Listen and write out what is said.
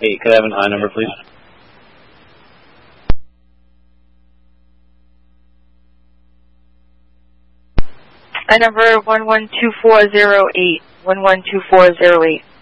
Hey, could I have an I number, please? I number 112408. 112408.